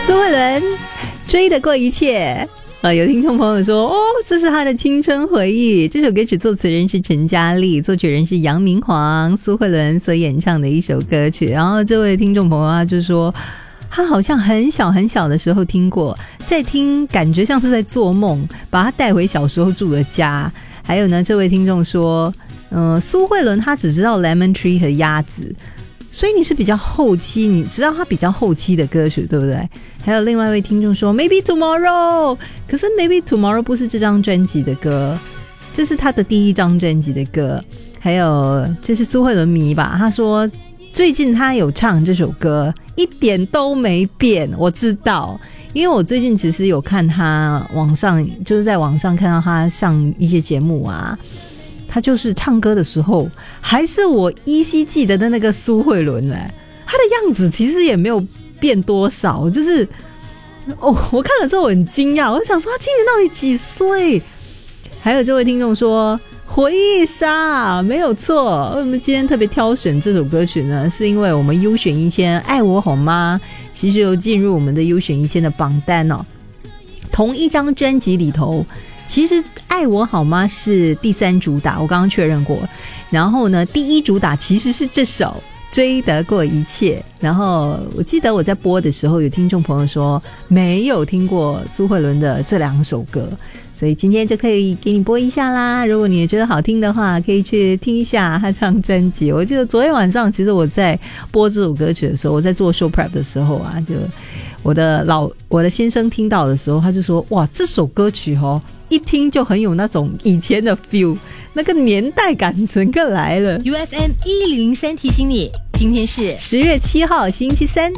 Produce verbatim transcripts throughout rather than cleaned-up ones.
苏慧伦追得过一切。呃，有听众朋友说，哦，这是他的青春回忆。这首歌曲作词人是陈嘉丽，作曲人是杨明煌，苏慧伦所演唱的一首歌曲。然后这位听众朋友啊，就说他好像很小很小的时候听过，在听感觉像是在做梦，把他带回小时候住的家。还有呢，这位听众说，呃，苏慧伦他只知道 Lemon Tree 和鸭子。所以你是比较后期，你知道他比较后期的歌曲，对不对？还有另外一位听众说 Maybe Tomorrow， 可是 Maybe Tomorrow 不是这张专辑的歌，这是他的第一张专辑的歌。还有这是苏慧伦迷吧，他说最近他有唱这首歌，一点都没变。我知道，因为我最近其实有看他网上，就是在网上看到他上一些节目啊，他就是唱歌的时候还是我依稀记得的那个苏慧伦嘞，他的样子其实也没有变多少，就是哦，我看了之后我很惊讶，我想说他今年到底几岁？还有这位听众说回忆杀没有错，为什么今天特别挑选这首歌曲呢？是因为我们优选一千爱我好吗其实有进入我们的优选一千的榜单哦。同一张专辑里头，其实爱我好吗是第三主打，我刚刚确认过。然后呢，第一主打其实是这首追得过一切。然后我记得我在播的时候，有听众朋友说没有听过苏慧伦的这两首歌，所以今天就可以给你播一下啦。如果你也觉得好听的话，可以去听一下他唱专辑。我记得昨天晚上，其实我在播这首歌曲的时候，我在做 show prep 的时候啊，就我的老我的先生听到的时候，他就说哇，这首歌曲哦，一听就很有那种以前的 feel， 那个年代感整个来了。 U F M 一零零三提醒你，今天是十月七号星期三，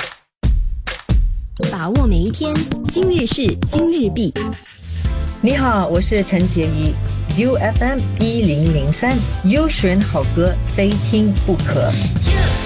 把握每一天，今日事今日毕。 你好，我是陈洁仪 U F M 一零零三，优选好歌非听不可。